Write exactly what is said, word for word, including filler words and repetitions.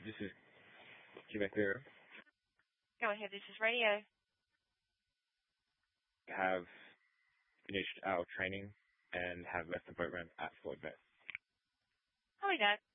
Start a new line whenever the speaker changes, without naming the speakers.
This is Quebec Bureau.
Go ahead, this is radio.
Have finished our training and have left the boat ramp at Fort Vett.
How we go?